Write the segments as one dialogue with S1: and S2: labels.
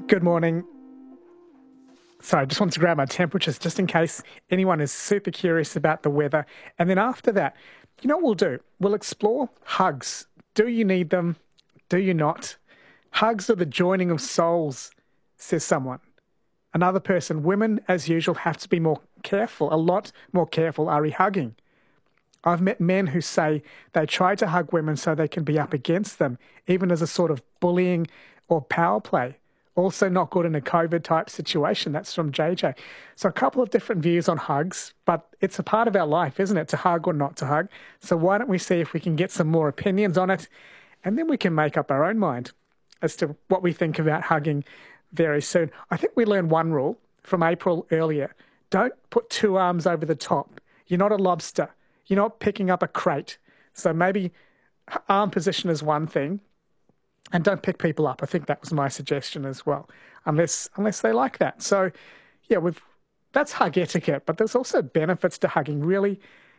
S1: Good morning. Sorry, I just want to grab my temperatures just in case anyone is super curious about the weather. And then after that, you know what we'll do? We'll explore hugs. Do you need them? Do you not? Hugs are the joining of souls, says someone. Another person, women, as usual, have to be more careful, a lot more careful, are hugging. I've met men who say they try to hug women so they can be up against them, even as a sort of bullying or power play. Also not good in a COVID type situation. That's from JJ. So a couple of different views on hugs, but it's a part of our life, isn't it, to hug or not to hug? So why don't we see if we can get some more opinions on it, and then we can make up our own mind as to what we think about hugging very soon. I think we learned one rule from April earlier. Don't put two arms over the top. You're not a lobster. You're not picking up a crate. So maybe arm position is one thing. And don't pick people up. I think that was my suggestion as well, unless they like that. So, yeah, that's hug etiquette, but there's also benefits to hugging, really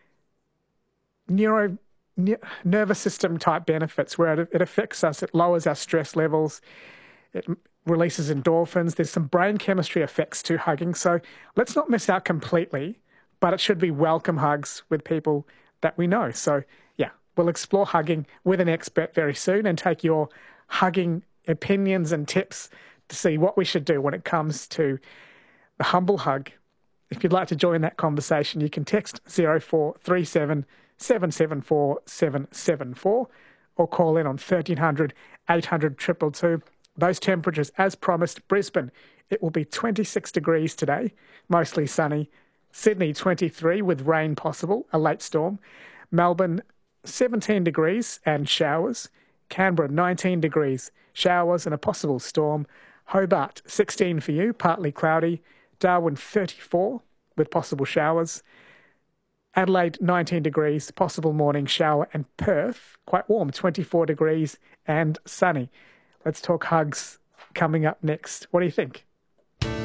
S1: nervous system type benefits where it affects us. It lowers our stress levels. It releases endorphins. There's some brain chemistry effects to hugging. So let's not miss out completely, but it should be welcome hugs with people that we know. So, yeah, we'll explore hugging with an expert very soon and take your hugging opinions and tips to see what we should do when it comes to the humble hug. If you'd like to join that conversation, you can text 0437 774 774 or call in on 1300 800 222. Those temperatures, as promised, Brisbane, it will be 26 degrees today, mostly sunny. Sydney, 23 with rain possible, a late storm. Melbourne, 17 degrees and showers. Canberra, 19 degrees, showers and a possible storm. Hobart, 16 for you, partly cloudy. Darwin, 34 with possible showers. Adelaide, 19 degrees, possible morning shower. And Perth, quite warm, 24 degrees and sunny. Let's talk hugs coming up next. What do you think?